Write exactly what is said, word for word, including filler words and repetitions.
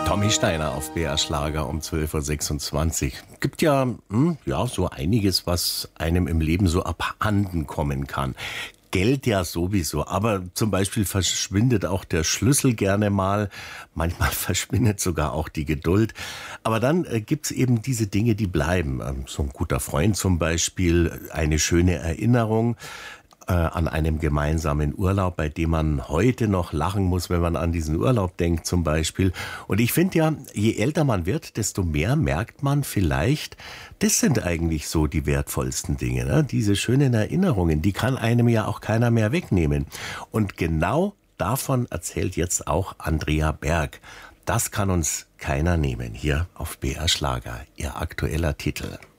Tommy Steiner auf B R Schlager um zwölf Uhr sechsundzwanzig. Gibt ja, hm, ja so einiges, was einem im Leben so abhanden kommen kann. Geld ja sowieso, aber zum Beispiel verschwindet auch der Schlüssel gerne mal. Manchmal verschwindet sogar auch die Geduld. Aber dann äh, gibt's eben diese Dinge, die bleiben. Ähm, so ein guter Freund zum Beispiel, eine schöne Erinnerung äh, an einem gemeinsamen Urlaub, bei dem man heute noch lachen muss, wenn man an diesen Urlaub denkt zum Beispiel. Und ich finde ja, je älter man wird, desto mehr merkt man vielleicht, das sind eigentlich so die wertvollsten Dinge, ne? Diese schönen Erinnerungen, die kann einem ja auch keiner mehr wegnehmen. Und genau davon erzählt jetzt auch Andrea Berg. Das kann uns keiner nehmen, hier auf B R Schlager, ihr aktueller Titel.